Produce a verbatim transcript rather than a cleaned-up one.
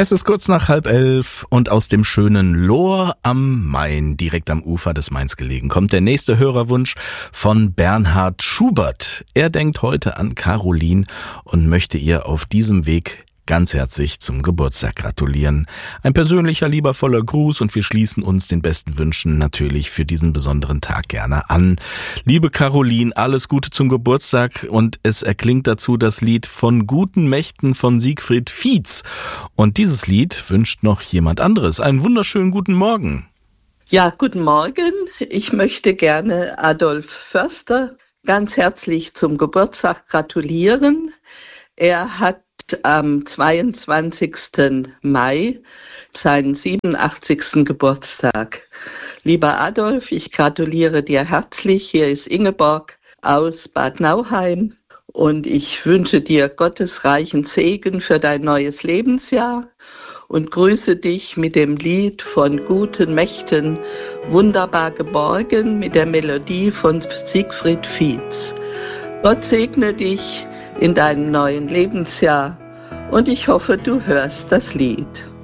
Es ist kurz nach halb elf und aus dem schönen Lohr am Main, direkt am Ufer des Mains gelegen, kommt der nächste Hörerwunsch von Bernhard Schubert. Er denkt heute an Caroline und möchte ihr auf diesem Weg ganz herzlich zum Geburtstag gratulieren. Ein persönlicher, liebevoller Gruß und wir schließen uns den besten Wünschen natürlich für diesen besonderen Tag gerne an. Liebe Caroline, alles Gute zum Geburtstag und es erklingt dazu das Lied Von guten Mächten von Siegfried Fietz. Und dieses Lied wünscht noch jemand anderes. Einen wunderschönen guten Morgen. Ja, guten Morgen. Ich möchte gerne Adolf Förster ganz herzlich zum Geburtstag gratulieren. Er hat am zweiundzwanzigsten Mai seinen siebenundachtzigsten Geburtstag. Lieber Adolf, ich gratuliere dir herzlich. Hier ist Ingeborg aus Bad Nauheim und ich wünsche dir gottesreichen Segen für dein neues Lebensjahr und grüße dich mit dem Lied Von guten Mächten wunderbar geborgen mit der Melodie von Siegfried Fietz. Gott segne dich in deinem neuen Lebensjahr und ich hoffe, du hörst das Lied.